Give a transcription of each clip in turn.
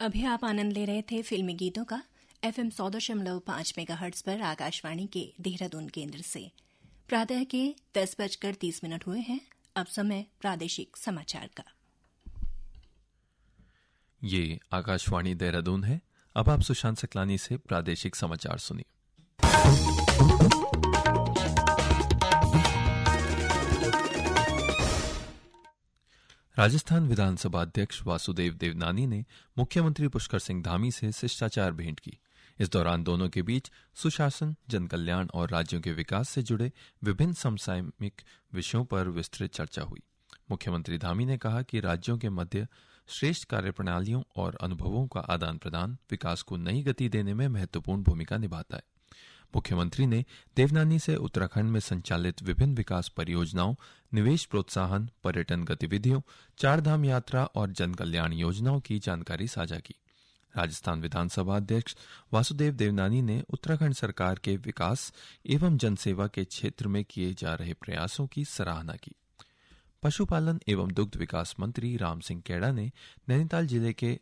अभी आप आनंद ले रहे थे फिल्मी गीतों का FM 100.5 मेगाहर्ट्ज पर आकाशवाणी के देहरादून केंद्र से। प्रातः के 10:30 हुए हैं। अब समय प्रादेशिक समाचार का। ये आकाशवाणी देहरादून है। अब आप सुशांत सकलानी से प्रादेशिक समाचार सुनिए। राजस्थान विधानसभा अध्यक्ष वासुदेव देवनानी ने मुख्यमंत्री पुष्कर सिंह धामी से शिष्टाचार भेंट की। इस दौरान दोनों के बीच सुशासन, जनकल्याण और राज्यों के विकास से जुड़े विभिन्न समसामयिक विषयों पर विस्तृत चर्चा हुई। मुख्यमंत्री धामी ने कहा कि राज्यों के मध्य श्रेष्ठ कार्यप्रणालियों और अनुभवों का आदान प्रदान विकास को नई गति देने में महत्वपूर्ण भूमिका निभाता है। मुख्यमंत्री ने देवनानी से उत्तराखंड में संचालित विभिन्न विकास परियोजनाओं, निवेश प्रोत्साहन, पर्यटन गतिविधियों, चारधाम यात्रा और जनकल्याण योजनाओं की जानकारी साझा की। राजस्थान विधानसभा अध्यक्ष वासुदेव देवनानी ने उत्तराखंड सरकार के विकास एवं जनसेवा के क्षेत्र में किए जा रहे प्रयासों की सराहना की। पशुपालन एवं दुग्ध विकास मंत्री राम सिंह कैड़ा ने नैनीताल जिले के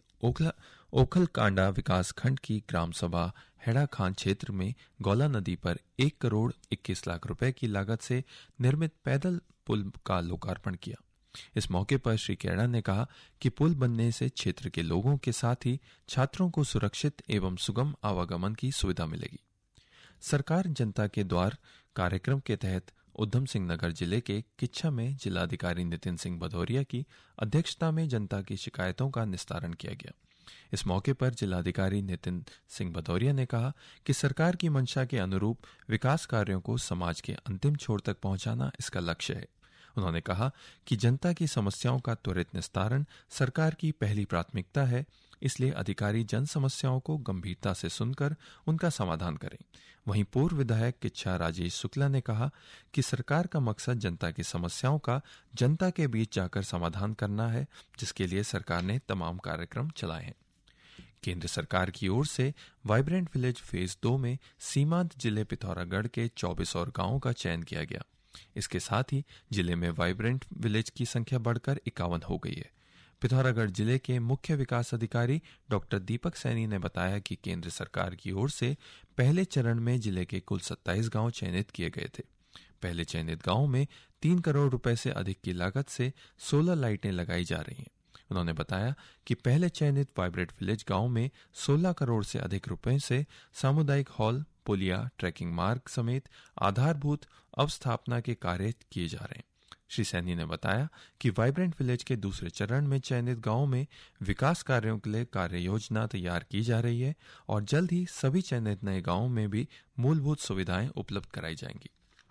ओखलकांडा विकास खंड की ग्राम सभा हेड़ा खान क्षेत्र में गौला नदी पर 1 करोड़ 21 लाख रुपए की लागत से निर्मित पैदल पुल का लोकार्पण किया। इस मौके पर श्री कैड़ा ने कहा कि पुल बनने से क्षेत्र के लोगों के साथ ही छात्रों को सुरक्षित एवं सुगम आवागमन की सुविधा मिलेगी। सरकार जनता के द्वार कार्यक्रम के तहत उधम सिंह नगर जिले के किच्छा में जिलाधिकारी नितिन सिंह भदौरिया की अध्यक्षता में जनता की शिकायतों का निस्तारण किया गया। इस मौके पर जिलाधिकारी नितिन सिंह भदौरिया ने कहा कि सरकार की मंशा के अनुरूप विकास कार्यों को समाज के अंतिम छोर तक पहुंचाना इसका लक्ष्य है। उन्होंने कहा कि जनता की समस्याओं का त्वरित निस्तारण सरकार की पहली प्राथमिकता है, इसलिए अधिकारी जन समस्याओं को गंभीरता से सुनकर उनका समाधान करें। वहीं पूर्व विधायक किच्छा राजेश शुक्ला ने कहा कि सरकार का मकसद जनता की समस्याओं का जनता के बीच जाकर समाधान करना है, जिसके लिए सरकार ने तमाम कार्यक्रम चलाए हैं। केंद्र सरकार की ओर से वाइब्रेंट विलेज फेज 2 में सीमांत जिले पिथौरागढ़ के 24 और गांवों का चयन किया गया। इसके साथ ही जिले में वाइब्रेंट विलेज की संख्या बढ़कर 51 हो गई है। पिथौरागढ़ जिले के मुख्य विकास अधिकारी डॉक्टर दीपक सैनी ने बताया कि केंद्र सरकार की ओर से पहले चरण में जिले के कुल 27 गांव चयनित किए गए थे। पहले चयनित गांवों में 3 करोड़ रुपए से अधिक की लागत से 16 लाइटें लगाई जा रही हैं। उन्होंने बताया कि पहले चयनित वाइब्रेंट विलेज गांव में 16 करोड़ से अधिक रुपए से सामुदायिक हॉल, पुलिया, ट्रैकिंग मार्ग समेत आधारभूत अवस्थापना के कार्य किए जा रहे हैं। श्री सैनी ने बताया कि वाइब्रेंट विलेज के दूसरे चरण में चयनित गांवों में विकास कार्यों के लिए कार्य योजना तैयार की जा रही है और जल्द ही सभी चयनित नए गांवों में भी मूलभूत सुविधाएं उपलब्ध कराई जाएंगी।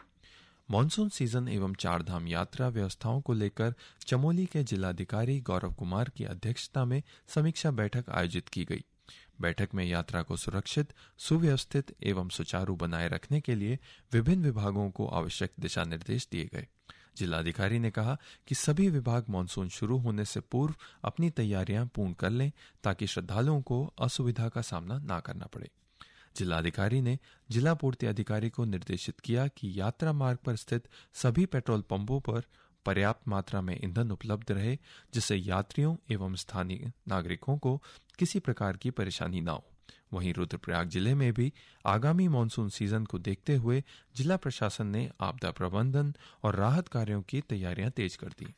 मॉनसून सीजन एवं चारधाम यात्रा व्यवस्थाओं को लेकर चमोली के जिलाधिकारी गौरव कुमार की अध्यक्षता में समीक्षा बैठक आयोजित की गई। बैठक में यात्रा को सुरक्षित, सुव्यवस्थित एवं सुचारू बनाए रखने के लिए विभिन्न विभागों को आवश्यक दिशा निर्देश दिए गए। जिलाधिकारी ने कहा कि सभी विभाग मानसून शुरू होने से पूर्व अपनी तैयारियां पूर्ण कर लें ताकि श्रद्धालुओं को असुविधा का सामना न करना पड़े। जिलाधिकारी ने जिला पूर्ति अधिकारी को निर्देशित किया कि यात्रा मार्ग पर स्थित सभी पेट्रोल पंपों पर पर्याप्त मात्रा में ईंधन उपलब्ध रहे, जिससे यात्रियों एवं स्थानीय नागरिकों को किसी प्रकार की परेशानी न हो। वहीं रुद्रप्रयाग जिले में भी आगामी मानसून सीजन को देखते हुए जिला प्रशासन ने आपदा प्रबंधन और राहत कार्यों की तैयारियां तेज कर दी।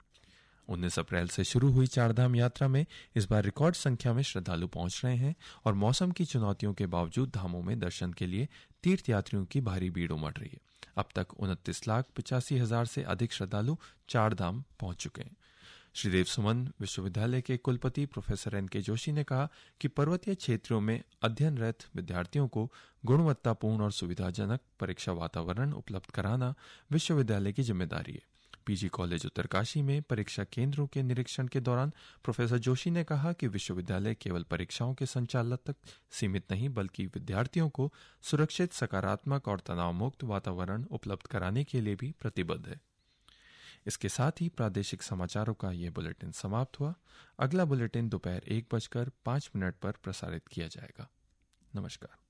19 अप्रैल से शुरू हुई चारधाम यात्रा में इस बार रिकॉर्ड संख्या में श्रद्धालु पहुंच रहे हैं और मौसम की चुनौतियों के बावजूद धामों में दर्शन के लिए तीर्थयात्रियों की भारी भीड़ उमड़ रही है। अब तक 29,85,000 से अधिक श्रद्धालु चारधाम पहुंच चुके हैं। श्रीदेव सुमन विश्वविद्यालय के कुलपति प्रोफेसर एन के जोशी ने कहा कि पर्वतीय क्षेत्रों में अध्ययनरत विद्यार्थियों को गुणवत्तापूर्ण और सुविधाजनक परीक्षा वातावरण उपलब्ध कराना विश्वविद्यालय की जिम्मेदारी है। पीजी कॉलेज उत्तरकाशी में परीक्षा केंद्रों के निरीक्षण के दौरान प्रोफेसर जोशी ने कहा कि विश्वविद्यालय केवल परीक्षाओं के संचालन तक सीमित नहीं, बल्कि विद्यार्थियों को सुरक्षित, सकारात्मक और तनाव मुक्त वातावरण उपलब्ध कराने के लिए भी प्रतिबद्ध है। इसके साथ ही प्रादेशिक समाचारों का यह बुलेटिन समाप्त हुआ। अगला बुलेटिन दोपहर 1:05 पर प्रसारित किया जाएगा। नमस्कार।